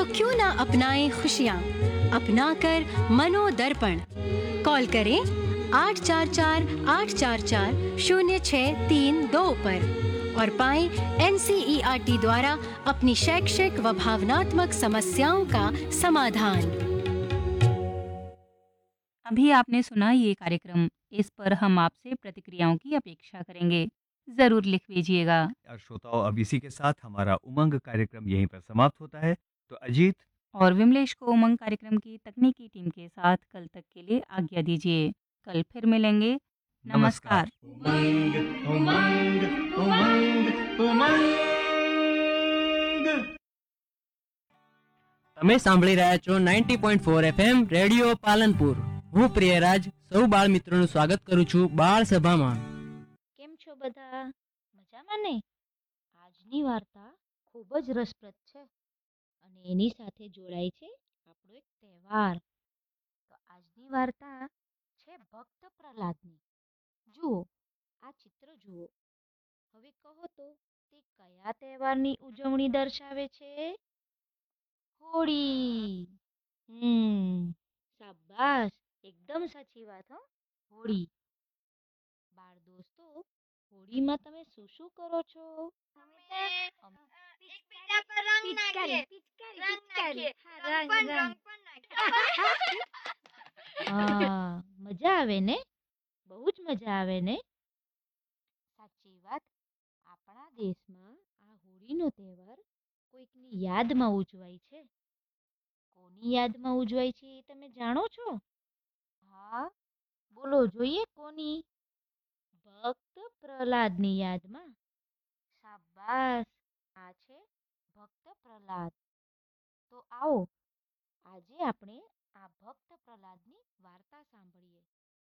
तो क्यों ना अपनाएं खुशियाँ, अपना कर मनोदर्पण। कॉल करें 844-844-0632 पर और पाएं NCERT द्वारा अपनी शैक्षिक व भावनात्मक समस्याओं का समाधान। अभी आपने सुना ये कार्यक्रम, इस पर हम आपसे प्रतिक्रियाओं की अपेक्षा करेंगे। ज़रूर लिख भेजिएगा। और श्रोताओं, अब इसी के साथ हमारा उमंग कार्यक्रम यहीं पर समाप्त होता है। तो अजीत और विमलेश को उमंग कार्यक्रम की तकनीकी टीम के साथ कल तक के लिए आज्ञा दीजिए। कल फिर मिलेंगे। नमस्कार। नमस्कार। उमंग उमंग उमंग उमंग। તમે સાંભળી રહ્યા છો 90.4 FM રેડિયો પાલનપુર. હું પ્રિયરાજ સૌ બાળ મિત્રોનું સ્વાગત કરું છું બાળ સભામાં. કેમ છો બધા? મજામાં ને? આજની વાર્તા ખૂબ જ રસપ્રદ છે અને એની સાથે જોડાય છે આપણો એક તહેવાર. તો આજની વાર્તા છે ભક્ત પ્રહલાદની. જુઓ, આ ચિત્ર જુઓ. હવે કહો તો તે કયા તહેવારની ઉજવણી દર્શાવે છે? હોળી. શાબાશ, એકદમ સાચી વાત હો. હોળી. બાળ દોસ્તો, હોળીમાં તમે શું શું કરો છો? મજા આવે ને? બહુ જ મજા આવે ને? સાચી વાત. આપણા દેશમાં આ હોળીનો તહેવાર કોઈકની યાદમાં ઉજવાય છે. કોની યાદમાં ઉજવાય છે એ તમે જાણો છો? હા, બોલો જોઈએ કોની? ભક્ત પ્રહલાદની યાદમાં. શાબાશ, આ છે ભક્ત પ્રહલાદ. તો આવો આજે આપણે આ ભક્ત પ્રહલાદની વાર્તા સાંભળીએ.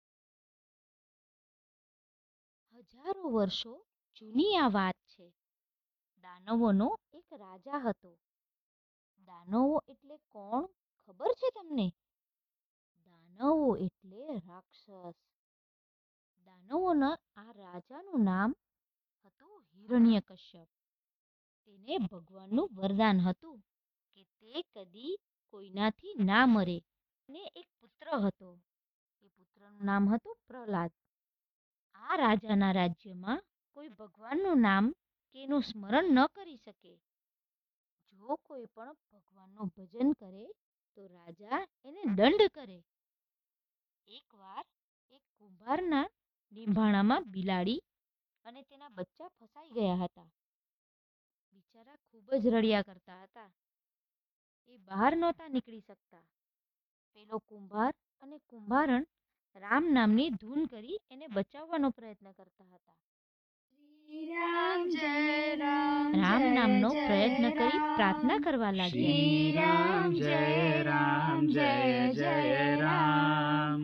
હજારો વર્ષો જૂની આ વાત છે. દાનવોનો એક રાજા હતો. દાનવો એટલે કોણ ખબર છે તમને? દાનવો એટલે રાક્ષસ. દાનવોના આ રાજાનું નામ હતું હિરણ્યકશ્યપ. તેને ભગવાનનું વરદાન હતું કે તે કદી કોઈનાથી ના મરે. અને એક પુત્ર હતો. એ પુત્રનું નામ હતું પ્રહલાદ. આ રાજાના રાજ્યમાં કોઈ ભગવાનનું નામ કે એનું સ્મરણ ન કરી શકે. જો કોઈ પણ ભગવાનનું ભજન કરે તો રાજા એને દંડ કરે. એકવાર એક કુંભારના લીંભાણામાં બિલાડી અને તેના બચ્ચા ફસાઈ ગયા હતા. બિચારા ખૂબ જ રડ્યા કરતા હતા. એ બહાર નહોતા નીકળી શકતા. પેલો કુંભાર અને કુંભારણ રામ નામની ધૂન કરી એને બચાવવાનો પ્રયત્ન કરતા હતા. રામ નામનો પ્રયત્ન કરી પ્રાર્થના કરવા લાગ્યા. જય રામ જય જય રામ.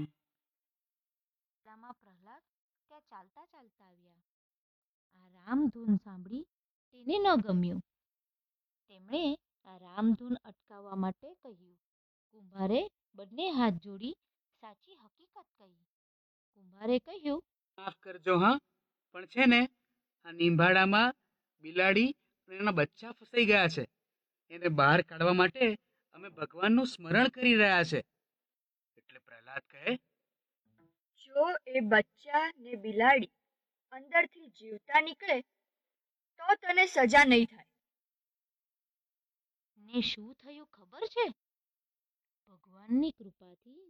પ્રહલાદ ત્યાં ચાલતા ચાલતા આવ્યા. આ રામ ધૂન સાંભળી તેને ન ગમ્યું. તેમણે આ રામધૂન અટકાવવા માટે કહ્યું. કુંભારે બંને હાથ જોડી સાચી હકીકત કહી. કુંભારે કહ્યું, માફ કરજો હા, પણ છે ને આ નીંભાડામાં બિલાડી અને એના બચ્ચા ફસાઈ ગયા છે. એને બહાર કાઢવા માટે અમે ભગવાનનું સ્મરણ કરી રહ્યા છે. એટલે પ્રહલાદ કહે, જો એ બચ્ચા ને બિલાડી અંદરથી જીવતા નીકળે તો તને સજા નહીં થાય. ને શું થયું ખબર છે? ભગવાનની કૃપાથી